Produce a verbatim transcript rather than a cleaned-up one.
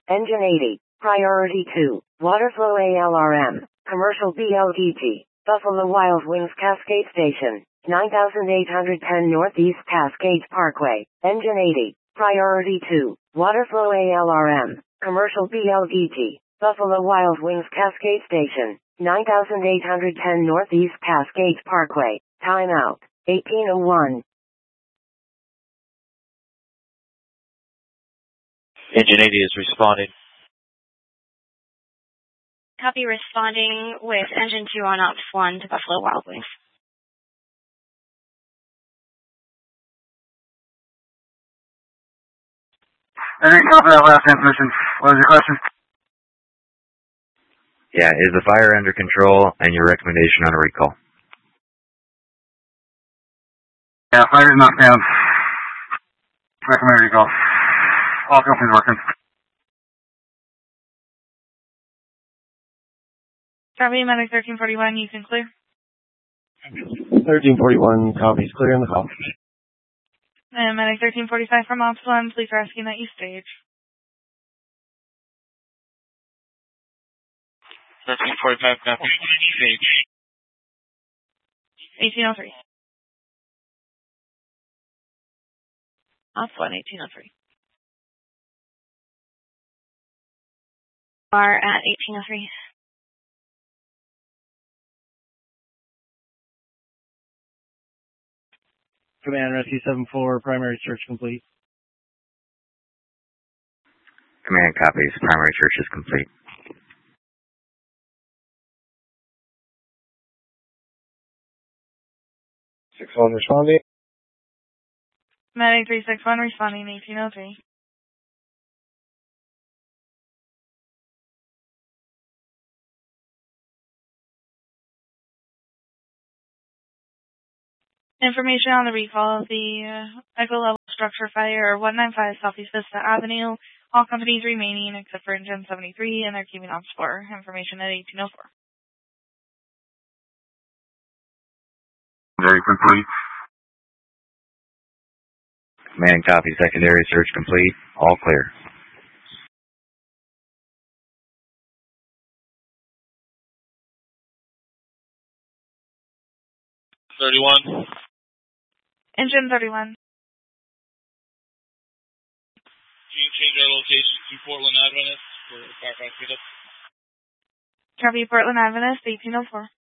Engine eighty. Priority two. Waterflow A L R M. Commercial B L D G. Buffalo Wild Wings Cascade Station. nine thousand eight hundred ten Northeast Cascade Parkway. Engine eighty. Priority two. Waterflow A L R M. Commercial B L D G. Buffalo Wild Wings Cascade Station. nine thousand eight hundred ten Northeast Cascade Parkway. Timeout. eighteen oh one. Engine eighty is responding. Copy, responding with Engine two on Ops one to Buffalo Wild Wings. I didn't copy that last transmission. What was your question? Yeah, is the fire under control and your recommendation on a recall? Yeah, fire is knocked down. Recommend recall. All companies working. Copy, Medic thirteen forty-one, you can clear. thirteen forty-one, copies clear on the call. And Medic thirteen forty-five from Ops one, please are asking that you stage. thirteen forty-five, copy. Stage. eighteen oh three. Ops one, eighteen oh three. Are at eighteen oh three. Command Rescue seven four, primary search complete. Command copies. Primary search is complete. six one responding. Medic three six one responding eighteen oh three. Information on the recall of the uh, Echo Level Structure Fire one ninety-five Southeast Vista Avenue. All companies remaining except for Engine seventy-three, and they're keeping Ops four. Information at eighteen oh four. Very complete. Command copy. Secondary search complete. All clear. thirty-one. Engine thirty-one. Can you change our location to Portland Adventist for firefighter pickup? Copy, Portland Adventist eighteen oh four.